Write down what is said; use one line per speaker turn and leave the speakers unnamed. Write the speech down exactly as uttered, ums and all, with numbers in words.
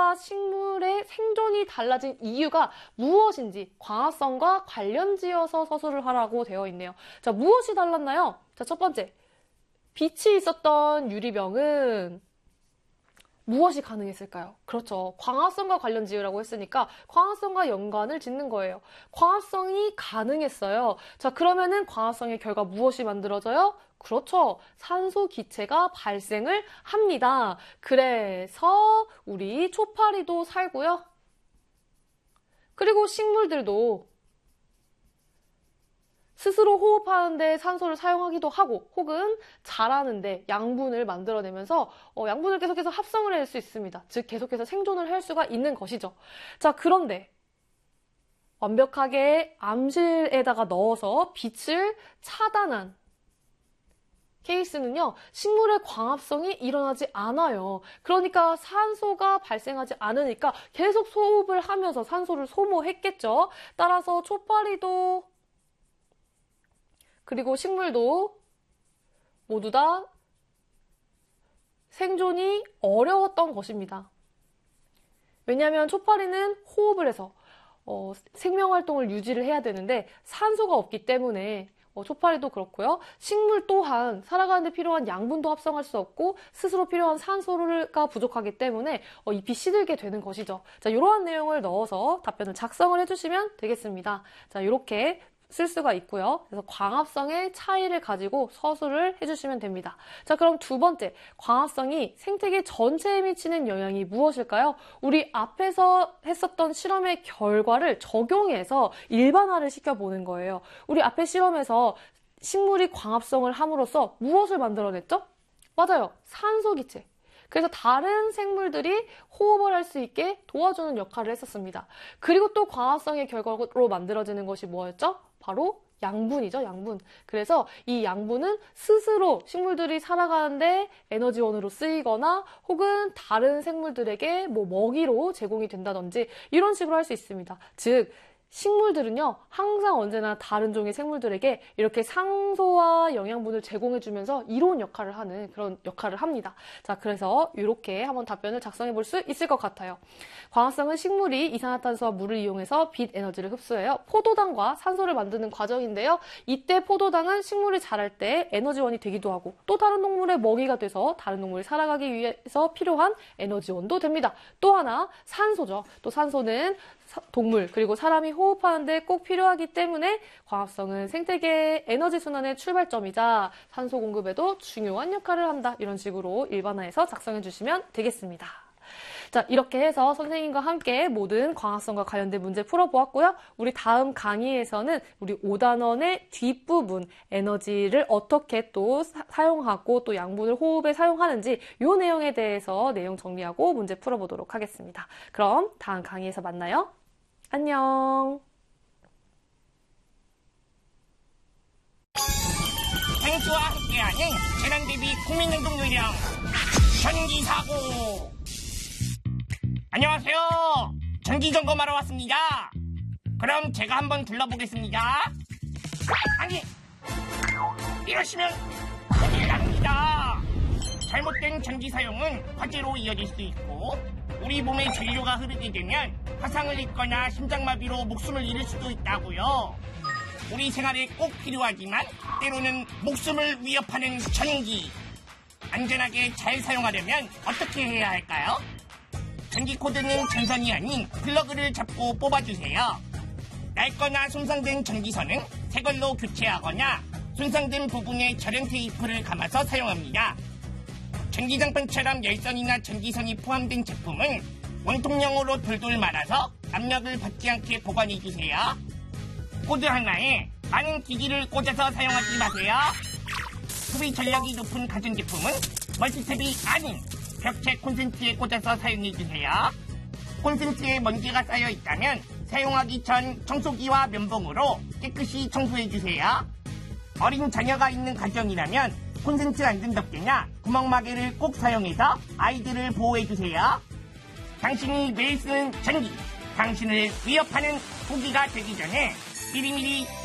상태와 식물의 생존이 달라진 이유가 무엇인지 광합성과 관련지어서 서술을 하라고 되어 있네요. 자, 무엇이 달랐나요? 자, 첫 번째, 빛이 있었던 유리병은 무엇이 가능했을까요? 그렇죠. 광합성과 관련 지으라고 했으니까 광합성과 연관을 짓는 거예요. 광합성이 가능했어요. 자, 그러면은 광합성의 결과 무엇이 만들어져요? 그렇죠. 산소 기체가 발생을 합니다. 그래서 우리 초파리도 살고요. 그리고 식물들도 스스로 호흡하는데 산소를 사용하기도 하고 혹은 자라는데 양분을 만들어내면서 어, 양분을 계속해서 합성을 할 수 있습니다. 즉 계속해서 생존을 할 수가 있는 것이죠. 자, 그런데 완벽하게 암실에다가 넣어서 빛을 차단한 케이스는요, 식물의 광합성이 일어나지 않아요. 그러니까 산소가 발생하지 않으니까 계속 소흡을 하면서 산소를 소모했겠죠. 따라서 초파리도 그리고 식물도 모두 다 생존이 어려웠던 것입니다. 왜냐하면 초파리는 호흡을 해서 어, 생명활동을 유지를 해야 되는데 산소가 없기 때문에 어, 초파리도 그렇고요. 식물 또한 살아가는 데 필요한 양분도 합성할 수 없고 스스로 필요한 산소가 부족하기 때문에 어, 잎이 시들게 되는 것이죠. 자, 이러한 내용을 넣어서 답변을 작성을 해주시면 되겠습니다. 자, 이렇게 쓸 수가 있고요. 그래서 광합성의 차이를 가지고 서술을 해주시면 됩니다. 자, 그럼 두 번째, 광합성이 생태계 전체에 미치는 영향이 무엇일까요? 우리 앞에서 했었던 실험의 결과를 적용해서 일반화를 시켜보는 거예요. 우리 앞에 실험에서 식물이 광합성을 함으로써 무엇을 만들어냈죠? 맞아요. 산소기체. 그래서 다른 생물들이 호흡을 할 수 있게 도와주는 역할을 했었습니다. 그리고 또 광합성의 결과로 만들어지는 것이 뭐였죠? 바로 양분이죠, 양분. 그래서 이 양분은 스스로 식물들이 살아가는데 에너지원으로 쓰이거나 혹은 다른 생물들에게 뭐 먹이로 제공이 된다든지 이런 식으로 할 수 있습니다. 즉, 식물들은요, 항상 언제나 다른 종의 생물들에게 이렇게 상소와 영양분을 제공해주면서 이로운 역할을 하는 그런 역할을 합니다. 자, 그래서 이렇게 한번 답변을 작성해 볼 수 있을 것 같아요. 광합성은 식물이 이산화탄소와 물을 이용해서 빛 에너지를 흡수해요. 포도당과 산소를 만드는 과정인데요. 이때 포도당은 식물이 자랄 때 에너지원이 되기도 하고 또 다른 동물의 먹이가 돼서 다른 동물이 살아가기 위해서 필요한 에너지원도 됩니다. 또 하나, 산소죠. 또 산소는 동물 그리고 사람이 호흡하는데 꼭 필요하기 때문에 광합성은 생태계의 에너지 순환의 출발점이자 산소 공급에도 중요한 역할을 한다. 이런 식으로 일반화해서 작성해 주시면 되겠습니다. 자, 이렇게 해서 선생님과 함께 모든 광합성과 관련된 문제 풀어보았고요. 우리 다음 강의에서는 우리 오 단원의 뒷부분 에너지를 어떻게 또 사, 사용하고 또 양분을 호흡에 사용하는지 이 내용에 대해서 내용 정리하고 문제 풀어보도록 하겠습니다. 그럼 다음 강의에서 만나요. 안녕.
행수와 함께하는 재난 대비 국민운동 요령 전기사고. 안녕하세요. 전기 점검하러 왔습니다. 그럼 제가 한번 둘러보겠습니다. 아니, 이러시면 큰일 납니다. 잘못된 전기 사용은 화재로 이어질 수 있고 우리 몸에 전류가 흐르게 되면 화상을 입거나 심장마비로 목숨을 잃을 수도 있다고요. 우리 생활에 꼭 필요하지만 때로는 목숨을 위협하는 전기. 안전하게 잘 사용하려면 어떻게 해야 할까요? 전기 코드는 전선이 아닌 플러그를 잡고 뽑아주세요. 낡거나 손상된 전기선은 새 걸로 교체하거나 손상된 부분에 절연 테이프를 감아서 사용합니다. 전기장판처럼 열선이나 전기선이 포함된 제품은 원통형으로 돌돌 말아서 압력을 받지 않게 보관해주세요. 코드 하나에 많은 기기를 꽂아서 사용하지 마세요. 소비 전력이 높은 가전제품은 멀티탭이 아닌 벽체 콘센트에 꽂아서 사용해주세요. 콘센트에 먼지가 쌓여있다면 사용하기 전 청소기와 면봉으로 깨끗이 청소해주세요. 어린 자녀가 있는 가정이라면 콘센트 안전 덮개나 구멍마개를 꼭 사용해서 아이들을 보호해주세요. 당신이 매일 쓰는 전기, 당신을 위협하는 고기가 되기 전에 미리미리